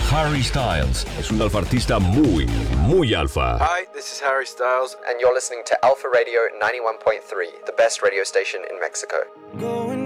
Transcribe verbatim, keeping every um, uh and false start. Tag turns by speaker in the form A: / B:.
A: Harry Styles. Es un alfa artista muy, muy alfa.
B: Hi, this is Harry Styles,
C: and you're listening to Alpha Radio ninety-one point three, the best radio station in Mexico.
B: Going